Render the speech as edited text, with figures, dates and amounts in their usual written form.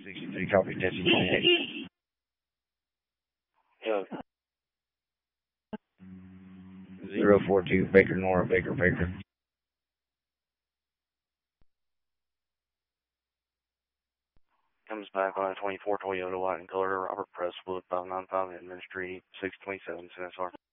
63, copy, 1068. Yeah. 042, Baker, Nora, Baker, Baker. Comes back on a 24 Toyota white in color, Robert Presswood, 595 Edmund Street, 627, SR.